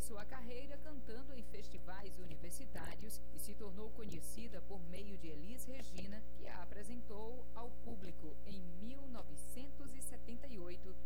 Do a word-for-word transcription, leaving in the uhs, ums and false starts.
Começou a carreira cantando em festivais universitários e se tornou conhecida por meio de Elis Regina, que a apresentou ao público em mil novecentos e setenta e oito